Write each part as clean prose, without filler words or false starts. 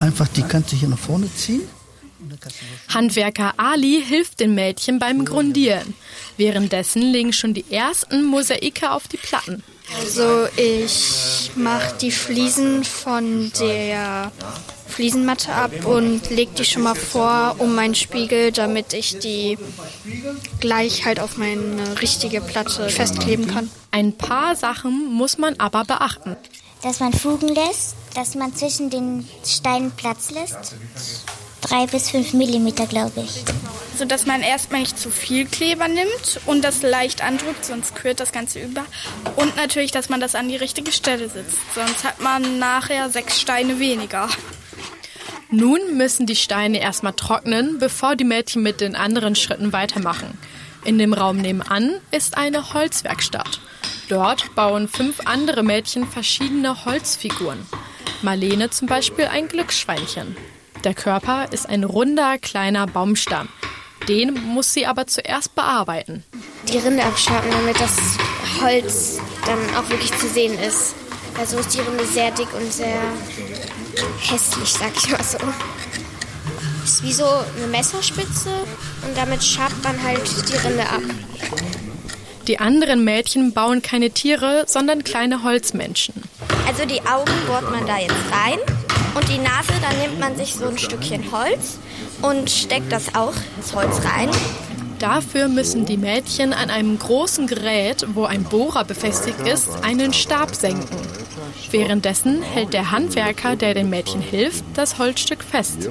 einfach die Kante hier nach vorne ziehen. Handwerker Ali hilft den Mädchen beim Grundieren. Währenddessen legen schon die ersten Mosaike auf die Platten. Also ich mache die Fliesen von der Fliesenmatte ab und lege die schon mal vor um meinen Spiegel, damit ich die gleich halt auf meine richtige Platte festkleben kann. Ein paar Sachen muss man aber beachten. Dass man Fugen lässt, dass man zwischen den Steinen Platz lässt. 3 bis 5 Millimeter, glaube ich. So dass man erstmal nicht zu viel Kleber nimmt und das leicht andrückt, sonst quillt das Ganze über. Und natürlich, dass man das an die richtige Stelle setzt. Sonst hat man nachher 6 Steine weniger. Nun müssen die Steine erstmal trocknen, bevor die Mädchen mit den anderen Schritten weitermachen. In dem Raum nebenan ist eine Holzwerkstatt. Dort bauen 5 andere Mädchen verschiedene Holzfiguren. Marlene zum Beispiel ein Glücksschweinchen. Der Körper ist ein runder, kleiner Baumstamm. Den muss sie aber zuerst bearbeiten. Die Rinde abschaben, damit das Holz dann auch wirklich zu sehen ist. Also ist die Rinde sehr dick und sehr hässlich, sag ich mal so. Ist wie so eine Messerspitze und damit schabt man halt die Rinde ab. Die anderen Mädchen bauen keine Tiere, sondern kleine Holzmenschen. Also die Augen bohrt man da jetzt rein und die Nase, da nimmt man sich so ein Stückchen Holz und steckt das auch ins Holz rein. Dafür müssen die Mädchen an einem großen Gerät, wo ein Bohrer befestigt ist, einen Stab senken. Währenddessen hält der Handwerker, der den Mädchen hilft, das Holzstück fest.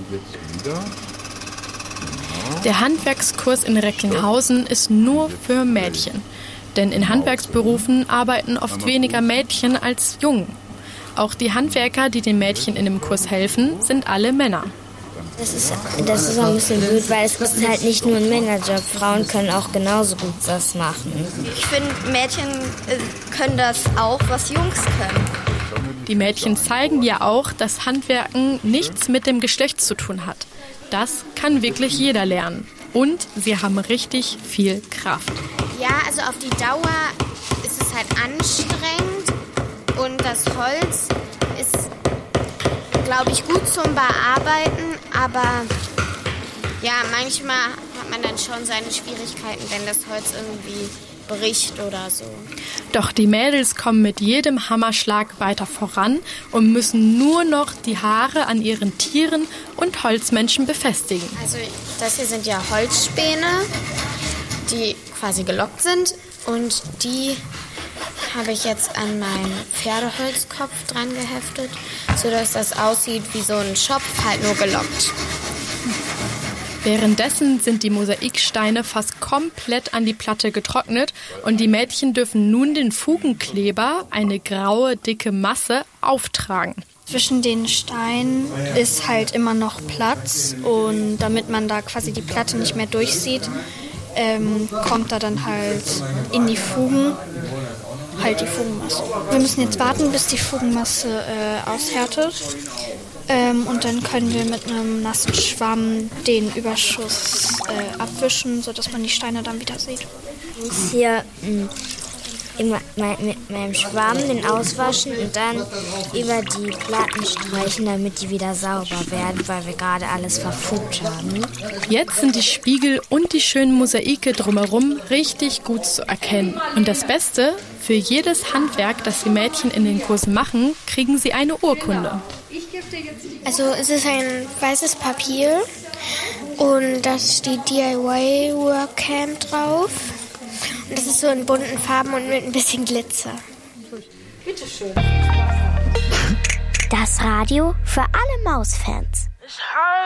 Der Handwerkskurs in Recklinghausen ist nur für Mädchen. Denn in Handwerksberufen arbeiten oft weniger Mädchen als Jungen. Auch die Handwerker, die den Mädchen in dem Kurs helfen, sind alle Männer. Das ist auch ein bisschen blöd, weil es ist halt nicht nur ein Männerjob. Frauen können auch genauso gut das machen. Ich finde, Mädchen können das auch, was Jungs können. Die Mädchen zeigen ja auch, dass Handwerken nichts mit dem Geschlecht zu tun hat. Das kann wirklich jeder lernen. Und sie haben richtig viel Kraft. Ja, also auf die Dauer ist es halt anstrengend und das Holz ist, glaube ich, gut zum Bearbeiten, aber ja, manchmal hat man dann schon seine Schwierigkeiten, wenn das Holz irgendwie bricht oder so. Doch die Mädels kommen mit jedem Hammerschlag weiter voran und müssen nur noch die Haare an ihren Tieren und Holzmenschen befestigen. Also das hier sind ja Holzspäne, die quasi gelockt sind und die habe ich jetzt an meinen Pferdeholzkopf dran geheftet, sodass das aussieht wie so ein Schopf, halt nur gelockt. Währenddessen sind die Mosaiksteine fast komplett an die Platte getrocknet und die Mädchen dürfen nun den Fugenkleber, eine graue, dicke Masse, auftragen. Zwischen den Steinen ist halt immer noch Platz und damit man da quasi die Platte nicht mehr durchsieht, kommt da dann halt in die Fugen halt die Fugenmasse. Wir müssen jetzt warten, bis die Fugenmasse aushärtet. Und dann können wir mit einem nassen Schwamm den Überschuss abwischen, sodass man die Steine dann wieder sieht. Ich muss hier mit meinem Schwamm den auswaschen und dann über die Platten streichen, damit die wieder sauber werden, weil wir gerade alles verfugt haben. Jetzt sind die Spiegel und die schönen Mosaike drumherum richtig gut zu erkennen. Und das Beste, für jedes Handwerk, das die Mädchen in den Kursen machen, kriegen sie eine Urkunde. Also es ist ein weißes Papier und da steht DIY Workcamp drauf. Und das ist so in bunten Farben und mit ein bisschen Glitzer. Das Radio für alle Mausfans. It's hard.